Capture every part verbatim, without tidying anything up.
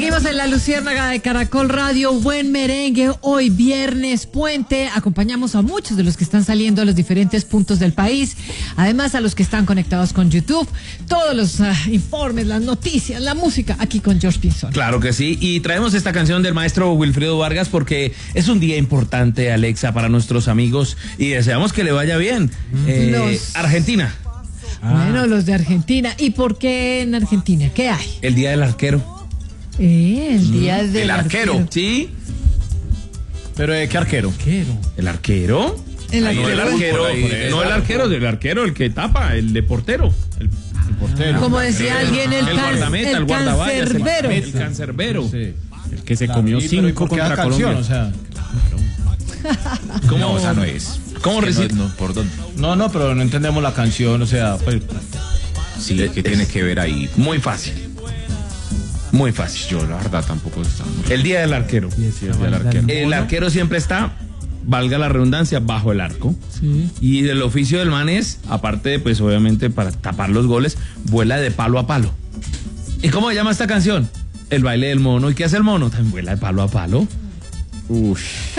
Seguimos en la Luciérnaga de Caracol Radio, buen merengue, hoy viernes puente, acompañamos a muchos de los que están saliendo a los diferentes puntos del país, además a los que están conectados con YouTube, todos los uh, informes, las noticias, la música, aquí con George Pinzón. Claro que sí, y traemos esta canción del maestro Wilfrido Vargas porque es un día importante, Alexa, para nuestros amigos y deseamos que le vaya bien. Eh, Los... Argentina. Bueno, ah. los de Argentina. ¿Y por qué en Argentina? ¿Qué hay? El día del arquero. Eh, el día mm, del el arquero. arquero. ¿Sí? ¿Pero de qué arquero? arquero? ¿El arquero? El arquero. No el arquero, ahí, no el arquero, el arquero, el que tapa, el de portero. El, el portero. Como decía el, alguien, el, el can, guardameta, el, el guardaballas, cancerbero. El, el cancerbero. Sí. El que se claro, comió cinco contra Colombia. O sea, ¿Cómo? No, esa no es. ¿Cómo recibe? No, no, ¿por dónde? No, no, pero no entendemos la canción, o sea, pues, sí, ¿qué tiene que ver ahí? Muy fácil. Muy fácil. Yo la verdad tampoco está. El día del arquero. Sí, sí, el día del arquero. El arquero siempre está, valga la redundancia, bajo el arco. Sí. Y el oficio del man es, aparte de, pues obviamente para tapar los goles, vuela de palo a palo. ¿Y cómo se llama esta canción? El baile del mono. ¿Y qué hace el mono? También vuela de palo a palo. Uff.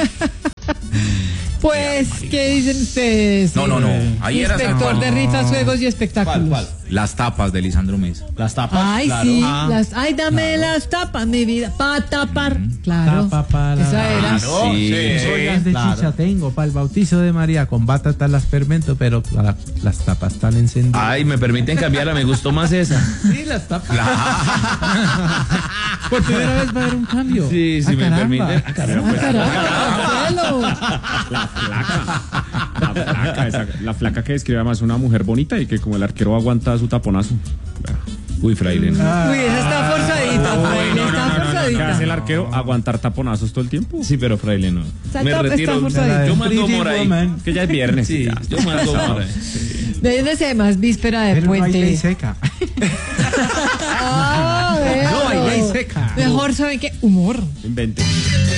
Pues, ¿qué dicen ustedes? No, no, no. Ahí era inspector de rifas, juegos y espectáculos. ¿Cuál, cuál? Las tapas de Lisandro Mesa. Las tapas. Ay, claro. sí. Ah, las, ay, dame claro. las tapas, mi vida. Para tapar. Mm, claro. Tapa para. Esa era. Claro, sí. sí. Ollas de claro. chicha tengo para el bautizo de María. Con batatas las fermento, pero la, las tapas están encendidas. Ay, me permiten cambiarla. Me gustó más esa. Sí, las tapas. Claro. Por primera vez va a haber un cambio. Sí, sí, ah, me caramba. permiten. Ah, caramba. Ah, caramba. La flaca. La flaca, esa, la flaca que describe además una mujer bonita y que como el arquero aguanta su taponazo. Uy, Fraile. No. Ah, Uy, esa está forzadita, no, Fraile, no, está no, no, forzadita. ¿Qué hace el arquero? Aguantar taponazos todo el tiempo. Sí, pero Fraile no. Está, me está, retiro. Está forzadita. Yo mando por ahí. Woman. Que ya es viernes. Sí, ya. yo mando por ahí. Sí. Desde más víspera de pero puente. No hay ley seca. Ah, no hay ley seca. Mejor, ¿saben qué? Humor. Invente.